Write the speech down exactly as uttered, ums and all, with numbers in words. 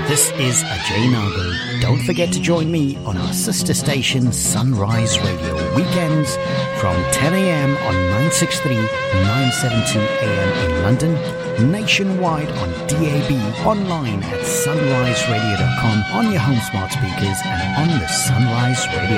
This is Ajay Nagal. Don't forget to join me on our sister station Sunrise Radio weekends from ten a.m. on nine sixty-three, nine seventy-two A M in London, nationwide on D A B, online at sunrise radio dot com, on your home smart speakers and on the Sunrise Radio